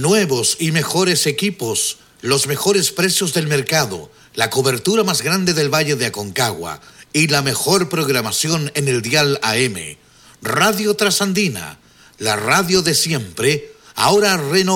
Nuevos y mejores equipos, los mejores precios del mercado, la cobertura más grande del Valle de Aconcagua y la mejor programación en el dial AM. Radio Trasandina, la radio de siempre, ahora renovada.